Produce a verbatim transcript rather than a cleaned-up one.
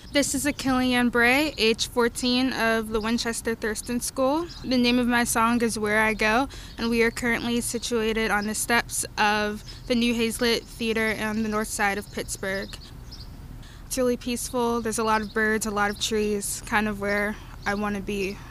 This is Achillean Bray, age fourteen, of the Winchester Thurston School. The name of my song is Where I Go, and we are currently situated on the steps of the New Hazlitt Theater on the north side of Pittsburgh. It's really peaceful. There's a lot of birds, a lot of trees, kind of where I want to be.